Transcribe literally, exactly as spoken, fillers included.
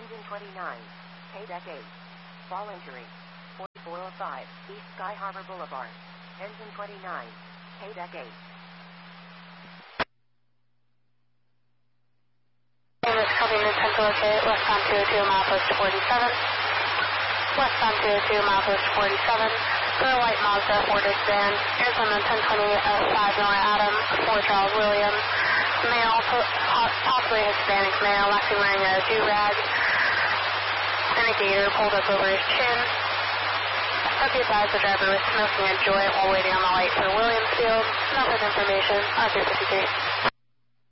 Engine twenty-nine. K-Deck eight. Fall injury. forty-four oh five, East Sky Harbor Boulevard. Engine twenty-nine. K-Deck eight. Units copy mid-ten to locate, westbound two oh two, milepost forty-seven. Westbound two oh two, milepost forty-seven. For a white Mazda, Ford sedan, Arizona ten twenty, uh, five Nora Adam, four Charles Williams. Male, possibly Hispanic male, actually wearing a do-rag and a gator pulled up over his chin. Hope you advise the driver was smoking a joint while waiting on the light for Williamsfield. Enough information. R two fifty-three.